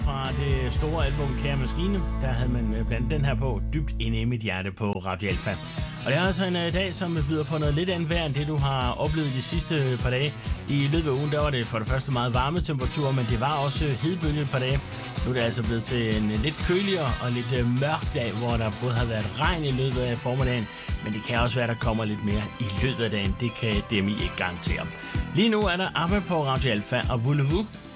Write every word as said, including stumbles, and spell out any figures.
fra det store album Kære Maskine. Der havde man blandt den her på, dybt inde i mit hjerte på Radio Alfa. Og det er altså en dag, som byder på noget lidt andet vejr end det, du har oplevet de sidste par dage. I løbet af ugen, der var det for det første meget varme temperaturer, men det var også hedebølge et par dage. Nu er det altså blevet til en lidt køligere og lidt mørk dag, hvor der både har været regn i løbet af formiddagen, men det kan også være, der kommer lidt mere i løbet af dagen. Det kan D M I ikke garantere. Lige nu er der ABBA på Radio Alfa og Voulez-Vous.